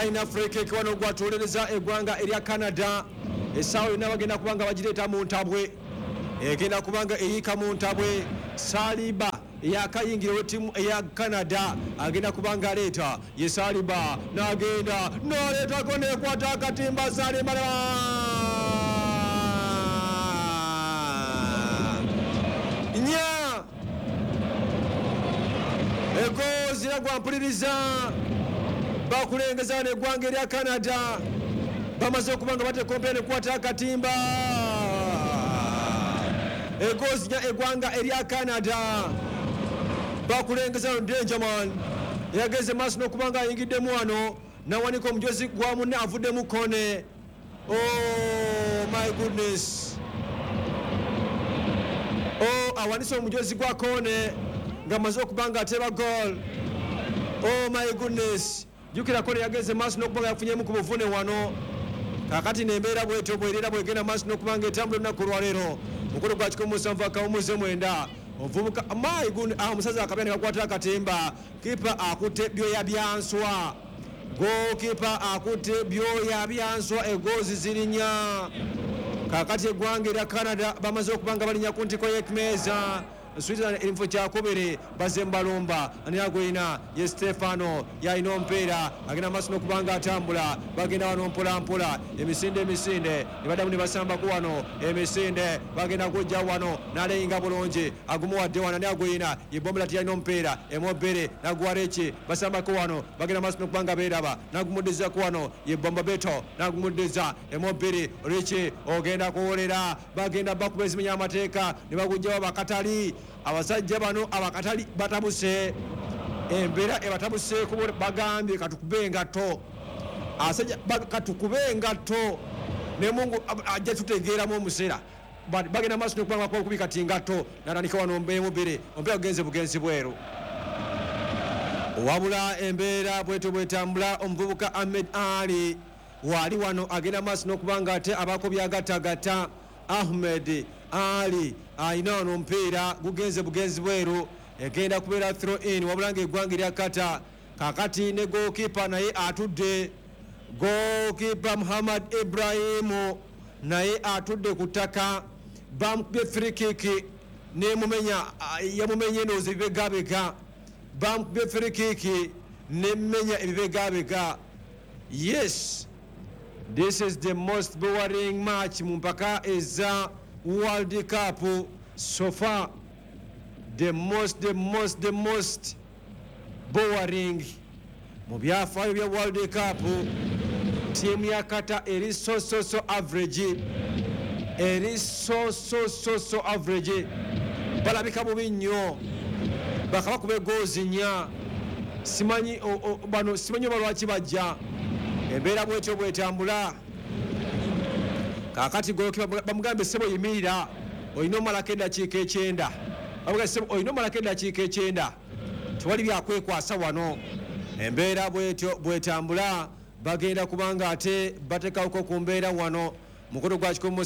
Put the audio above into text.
balina free kick wano gwatuuliriza eggwanga erya Canada. Essaawa yonna bagenda kubanga bagireeta mu ntabwe, egenda kubanga eyiika mu ntabwe. Saliba yakayingira wettiimu eya Canada agenda kubanga aleeta ye Saliba n'agenda n'aleetako n'ekwata akatimba Saliba nya egoozi era mpuliriza bakulengeza n'eggwanga erya Canada bamaze okubanga batekompera nekwata akatimba egoozi nya eggwanga erya Canada bakulengeza Dangerman yageze maaso n'okubanga ayingiddemu wano nawanika omujozi gwa munne avuddemu kone. Oh my goodness, awanise omujozi gwa kone nga amaze okubanga ateba goal. Oh my goodness, jukira kone yageze maaso n'okubanga yafunyemu ku buvune wano. Kakati nembeera bwetyo bwerera bwegenda maaso n'okubanga etambula olunaku lwaleero mukulu gwa 17 ovubuka my goodness, omusazi akabya nekakwata akatimba. Kipa akutte byoya byanswa, goalkeeper akutte byoya byanswa, egoozi zirinya. Kakati eggwanga erya Canada bamaze okubanga balinya ku ntiko y'ekimeeza. Switzerland eri mufo kyakubiri bazembalumba aniyagwina ye Stefano yalina omupiira agenda maaso n'okubanga atambula bagenda wano mpolampola emisinde ne baddamu ne basambaku wano emisinde bagenda kujja wano n'aleyinga bulungi agumuwadde wano aniyagwina ye Bombula tiyalina omupiira emobbere naguwareki basambaku wano bagenda maaso n'okubanga beeraba nagumuddizaku wano ye Bomba Beto nagumuddiza emobbere Richi ogenda kuwolera bagenda bakuba ezimenya amateeka ne bagujjawo bakatali. Abasajja bano abakatali batabuse embeera ebatabuseeko bagambye katukube engatto. Abasajja katukube engatto ne Mungu ajja tutegeeramu omuseera bagenda maaso n'okubanga kwakubi kati engatto natandika wano emubiri omupiira gugenze bugenzi bweru. Wabula embeera bwetyo bwetambula omuvubuka Ahmed Ali wali wano agenda maaso n'okubanga ate abaako byagatagata. Ahmed Ali ayina wano omupiira gugenze bugenzi bweru egenda kubeera throw in wabula ng'eggwanga erya Kata kakati ne goalkeeper naye atudde. Goalkeeper Muhammad Ibrahim naye atudde ku ttaka bamukubye free kick nemumenya yamumenye endowooza ebibegabega bamukubye free kick nemumenya ebibegabega. Yes, this is the most boring match mu mpaka eza World Cup so far. The most boring mu byafaayo bya World Cup. Team ya Kata eri so average, eri so average. Balabika bubi nnyo bakabakube goozi nnya. Simanyi bano simanyi balwaki bajja. Embeera bwetyo bwetambula. Kakati goalkeeper bamugambe ssebo yimirira olina omalako eddakiika 9. Bamugambe ssebo olina omalako eddakiika 9. Tewali byakwekwasa wano. Embeera bwetyo bwetambula bagenda kubanga ate batekawuko ku mbeera wano mukulu gwa 17